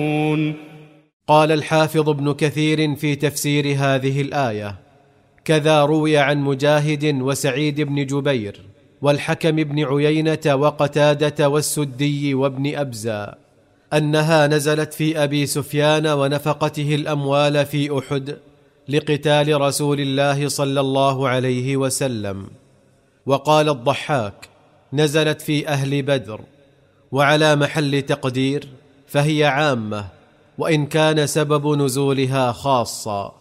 قال الحافظ ابن كثير في تفسير هذه الآية: كذا روي عن مجاهد وسعيد بن جبير والحكم بن عيينة وقتادة والسدي وابن أبزة أنها نزلت في أبي سفيان ونفقته الأموال في أحد لقتال رسول الله صلى الله عليه وسلم. وقال الضحاك: نزلت في أهل بدر. وعلى محل تقدير فهي عامة، وإن كان سبب نزولها خاصا.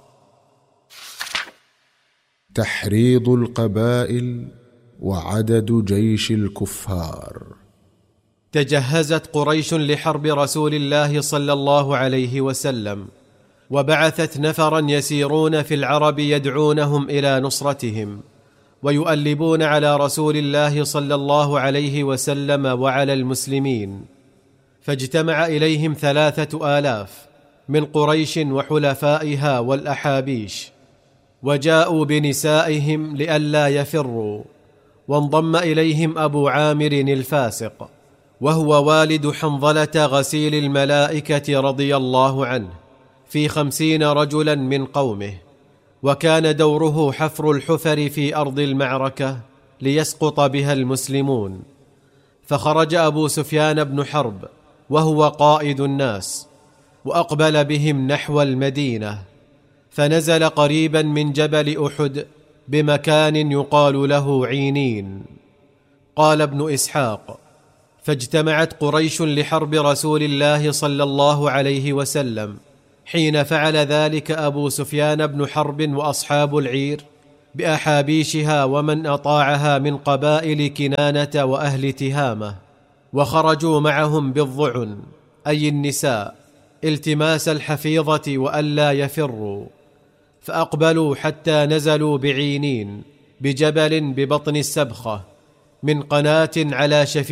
تحريض القبائل وعدد جيش الكفار. تجهزت قريش لحرب رسول الله صلى الله عليه وسلم، وبعثت نفرا يسيرون في العرب يدعونهم إلى نصرتهم، ويؤلبون على رسول الله صلى الله عليه وسلم وعلى المسلمين. فاجتمع إليهم 3000 من قريش وحلفائها والأحابيش، وجاءوا بنسائهم لئلا يفروا. وانضم إليهم أبو عامر الفاسق، وهو والد حنظلة غسيل الملائكة رضي الله عنه، في 50 رجلا من قومه، وكان دوره حفر الحفر في أرض المعركة ليسقط بها المسلمون. فخرج أبو سفيان بن حرب وهو قائد الناس، وأقبل بهم نحو المدينة، فنزل قريبا من جبل أحد بمكان يقال له عينين. قال ابن إسحاق: فاجتمعت قريش لحرب رسول الله صلى الله عليه وسلم حين فعل ذلك أبو سفيان بن حرب وأصحاب العير بأحابيشها ومن أطاعها من قبائل كنانة وأهل تهامة، وخرجوا معهم بالضعن أي النساء التماس الحفيظة وألا يفروا، فأقبلوا حتى نزلوا بعينين بجبل ببطن السبخة من قناة على شفير